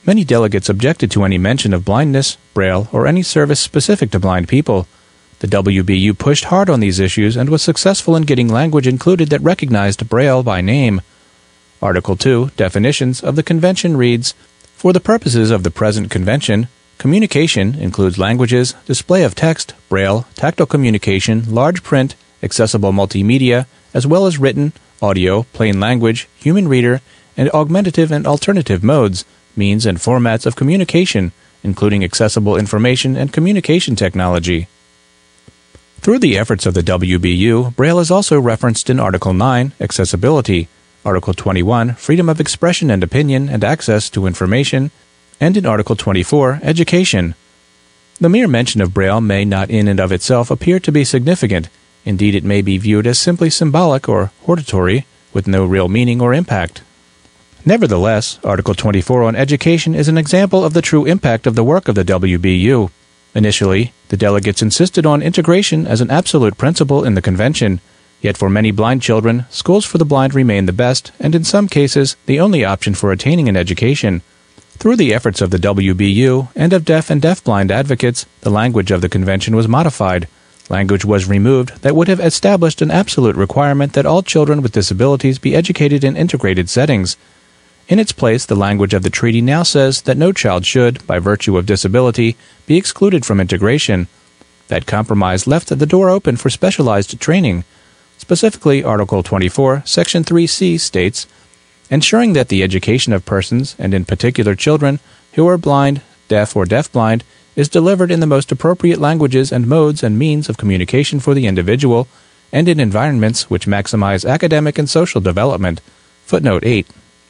Many delegates objected to any mention of blindness, Braille, or any service specific to blind people. The WBU pushed hard on these issues and was successful in getting language included that recognized Braille by name. Article 2, Definitions of the Convention reads, "For the purposes of the present convention, communication includes languages, display of text, Braille, tactile communication, large print, accessible multimedia, as well as written, audio, plain language, human reader, and augmentative and alternative modes, means and formats of communication, including accessible information and communication technology." Through the efforts of the WBU, Braille is also referenced in Article 9, Accessibility, Article 21, Freedom of Expression and Opinion and Access to Information, and in Article 24, Education. The mere mention of Braille may not in and of itself appear to be significant. Indeed, it may be viewed as simply symbolic or hortatory, with no real meaning or impact. Nevertheless, Article 24 on Education is an example of the true impact of the work of the WBU. Initially, the delegates insisted on integration as an absolute principle in the convention, yet for many blind children, schools for the blind remain the best, and in some cases, the only option for attaining an education. Through the efforts of the WBU and of deaf and deafblind advocates, the language of the convention was modified. Language was removed that would have established an absolute requirement that all children with disabilities be educated in integrated settings. In its place, the language of the treaty now says that no child should, by virtue of disability, be excluded from integration. That compromise left the door open for specialized training. Specifically, Article 24, Section 3C states, "Ensuring that the education of persons, and in particular children, who are blind, deaf, or deafblind, is delivered in the most appropriate languages and modes and means of communication for the individual, and in environments which maximize academic and social development." Footnote 8.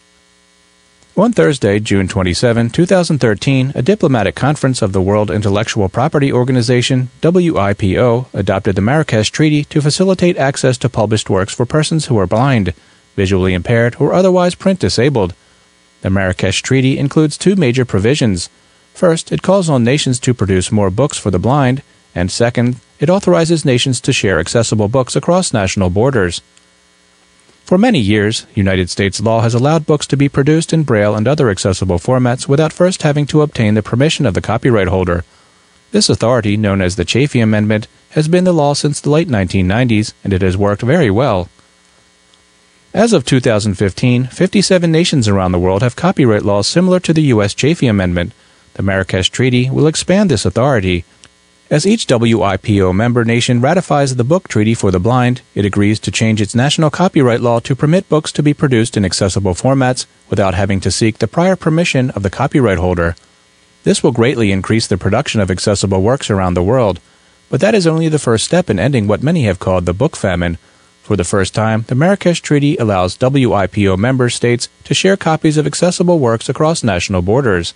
On Thursday, June 27, 2013, a diplomatic conference of the World Intellectual Property Organization, WIPO, adopted the Marrakesh Treaty to facilitate access to published works for persons who are blind, visually impaired, or otherwise print disabled. The Marrakesh Treaty includes two major provisions. First, it calls on nations to produce more books for the blind, and second, it authorizes nations to share accessible books across national borders. For many years, United States law has allowed books to be produced in Braille and other accessible formats without first having to obtain the permission of the copyright holder. This authority, known as the Chafee Amendment, has been the law since the late 1990s, and it has worked very well. As of 2015, 57 nations around the world have copyright laws similar to the U.S. Chafee Amendment. The Marrakesh Treaty will expand this authority. As each WIPO member nation ratifies the Book Treaty for the Blind, it agrees to change its national copyright law to permit books to be produced in accessible formats without having to seek the prior permission of the copyright holder. This will greatly increase the production of accessible works around the world, but that is only the first step in ending what many have called the book famine. For the first time, the Marrakesh Treaty allows WIPO member states to share copies of accessible works across national borders.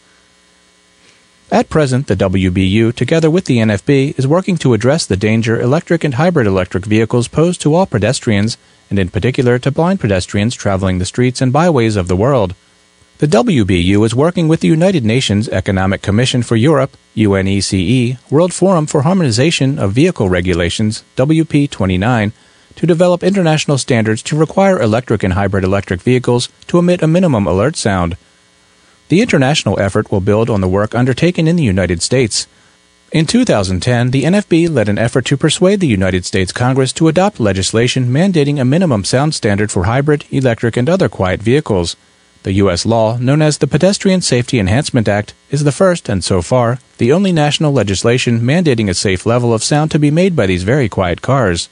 At present, the WBU, together with the NFB, is working to address the danger electric and hybrid electric vehicles pose to all pedestrians, and in particular to blind pedestrians traveling the streets and byways of the world. The WBU is working with the United Nations Economic Commission for Europe, UNECE, World Forum for Harmonization of Vehicle Regulations, WP29, to develop international standards to require electric and hybrid electric vehicles to emit a minimum alert sound. The international effort will build on the work undertaken in the United States. In 2010, the NFB led an effort to persuade the United States Congress to adopt legislation mandating a minimum sound standard for hybrid, electric, and other quiet vehicles. The U.S. law, known as the Pedestrian Safety Enhancement Act, is the first and, so far, the only national legislation mandating a safe level of sound to be made by these very quiet cars.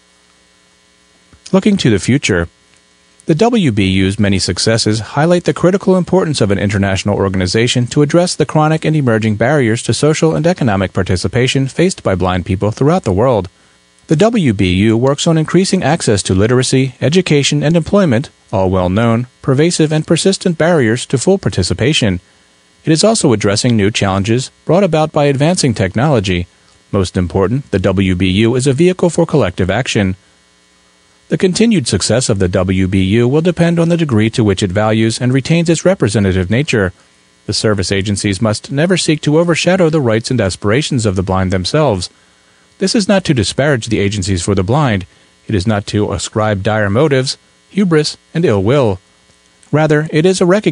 Looking to the future, the WBU's many successes highlight the critical importance of an international organization to address the chronic and emerging barriers to social and economic participation faced by blind people throughout the world. The WBU works on increasing access to literacy, education, and employment, all well-known, pervasive, and persistent barriers to full participation. It is also addressing new challenges brought about by advancing technology. Most important, the WBU is a vehicle for collective action. The continued success of the WBU will depend on the degree to which it values and retains its representative nature. The service agencies must never seek to overshadow the rights and aspirations of the blind themselves. This is not to disparage the agencies for the blind. It is not to ascribe dire motives, hubris, and ill will. Rather, it is a recognition